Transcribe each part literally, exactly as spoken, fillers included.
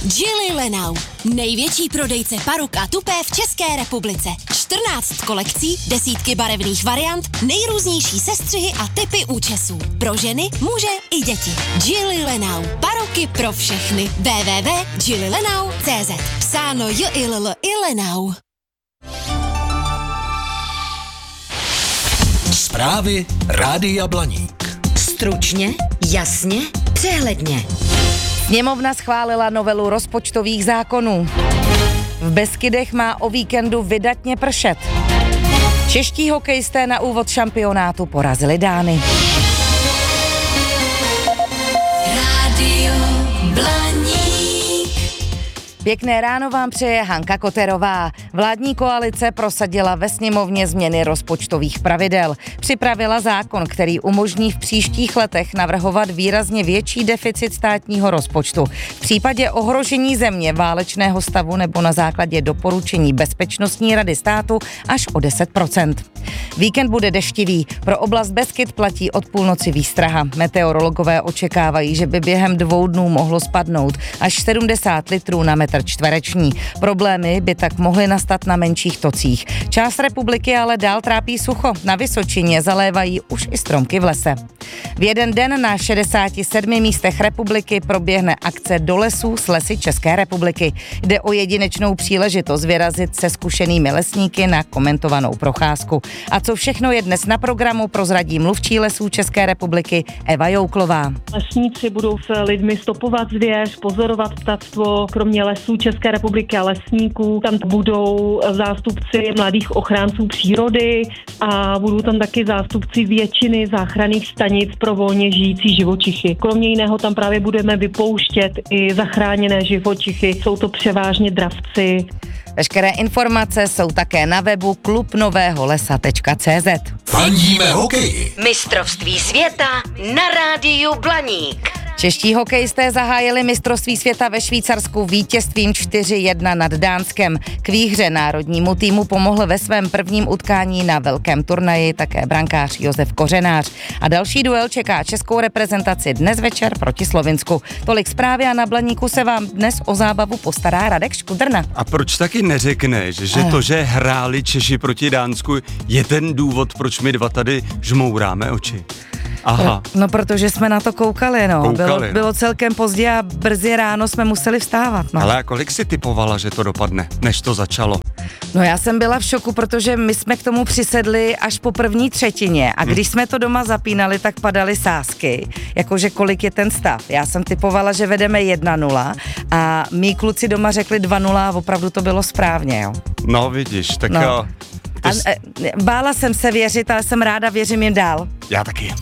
Gilly Lenau, největší prodejce paruk a tupé v České republice. čtrnáct kolekcí, desítky barevných variant, nejrůznější sestřihy a typy účesů. Pro ženy, muže i děti. Gilly Lenau, paruky pro všechny. w w w tečka gilly lenau tečka c z. Psáno j i l l i Lenau. Zprávy Rádia Blaník. Stručně, jasně, přehledně. Sněmovna schválila novelu rozpočtových zákonů. V Beskydech má o víkendu vydatně pršet. Čeští hokejisté na úvod šampionátu porazili Dány. Rádio Blaník. Pěkné ráno vám přeje Hanka Koterová. Vládní koalice prosadila ve sněmovně změny rozpočtových pravidel. Připravila zákon, který umožní v příštích letech navrhovat výrazně větší deficit státního rozpočtu. V případě ohrožení země, válečného stavu nebo na základě doporučení Bezpečnostní rady státu až o deset procent. Víkend bude deštivý. Pro oblast Beskyd platí od půlnoci výstraha. Meteorologové očekávají, že by během dvou dnů mohlo spadnout až sedmdesát litrů na metr čtvereční. Problémy by tak mohly nastat na menších tocích. Část republiky ale dál trápí sucho. Na Vysočině zalévají už i stromky v lese. V jeden den na šedesáti sedmi místech republiky proběhne akce Do lesů s lesy České republiky. Jde o jedinečnou příležitost vyrazit se zkušenými lesníky na komentovanou procházku. A co všechno je dnes na programu, prozradí mluvčí Lesů České republiky Eva Jouklová. Lesníci budou s lidmi stopovat zvěř, pozorovat ptactvo, kromě Lesů České republiky a lesníků. Tam budou zástupci mladých ochránců přírody a budou tam taky zástupci většiny záchranných stanic pro volně žijící živočichy. Kromě jiného tam právě budeme vypouštět i zachráněné živočichy. Jsou to převážně dravci. Veškeré informace jsou také na webu klub nového lesa tečka cé zet. Fandíme hokeji. Mistrovství světa na rádiu Blaník. Čeští hokejisté zahájili mistrovství světa ve Švýcarsku vítězstvím čtyři jedna nad Dánskem. K výhře národnímu týmu pomohl ve svém prvním utkání na velkém turnaji také brankář Josef Kořenář. A další duel čeká českou reprezentaci dnes večer proti Slovinsku. Tolik zprávy a na Blaníku se vám dnes o zábavu postará Radek Škudrna. A proč taky neřekneš, že Ano. to, že hráli Češi proti Dánsku, je ten důvod, proč my dva tady žmouráme oči? Aha. No, protože jsme na to koukali, no. Koukali, bylo, no. bylo celkem pozdě a brzy ráno jsme museli vstávat, no. Ale a kolik si typovala, že to dopadne, než to začalo? No já jsem byla v šoku, protože my jsme k tomu přisedli až po první třetině a když jsme to doma zapínali, tak padaly sázky, jakože kolik je ten stav. Já jsem typovala, že vedeme jedna nula a mý kluci doma řekli dva nula a opravdu to bylo správně, jo. No vidíš, tak No. jo. A, e, bála jsem se věřit, ale jsem ráda, věřím jim dál. Já taky.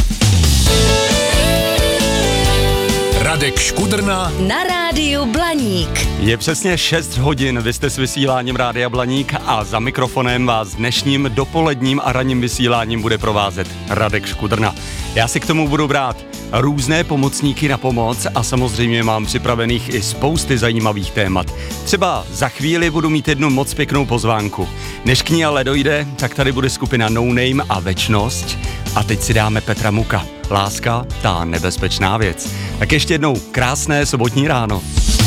Radek Škudrna Na rádiu Blaník. Je přesně šest hodin, vy jste s vysíláním Rádia Blaník a za mikrofonem vás dnešním dopoledním a ranním vysíláním bude provázet Radek Škudrna. Já si k tomu budu brát různé pomocníky na pomoc a samozřejmě mám připravených i spousty zajímavých témat. Třeba za chvíli budu mít jednu moc pěknou pozvánku. Než k ní ale dojde, tak tady bude skupina No Name a Večnost. A teď si dáme Petra Muka. Láska, ta nebezpečná věc. Tak ještě jednou krásné sobotní ráno.